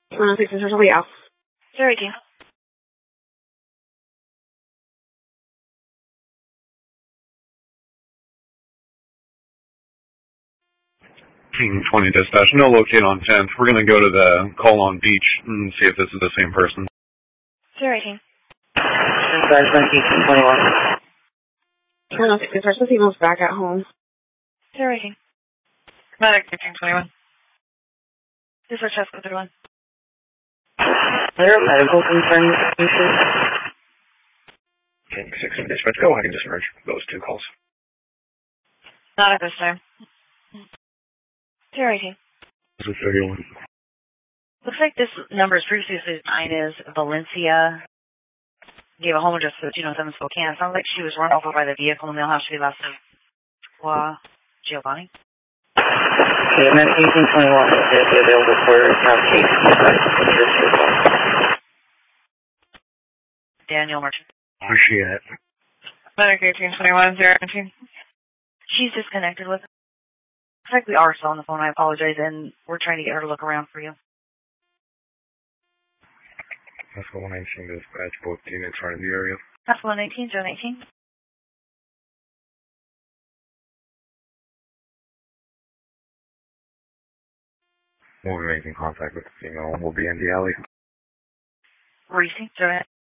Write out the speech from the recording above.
16 or somebody else. 018. Team 20 dispatch, no locate on 10th. We're going to go to the call on beach and see if this is the same person. 018. Dispatch 1921. 16 person, female's back at home. 018. Medic 1821. Dispatch Chesco 31. Clear medical concern. King 6 dispatch, go ahead and discharge those two calls. Not at this time. 018. This is 31. Looks like this number is previously assigned as Valencia. Gave a home address to 207 Spokane. Sounds like she was run over by the vehicle and they'll have to be left of Giovanni. Okay, Med 1821 will be available for navigation. Daniel Merchant. Where's she at? Medic 1821, 019. She's disconnected with us. Looks like we are still on the phone. I apologize, and we're trying to get her to look around for you. Oscar 119 dispatch, both units are in the area. Oscar 119, 019. We'll be making contact with the female. We'll be in the alley. Reese, 019.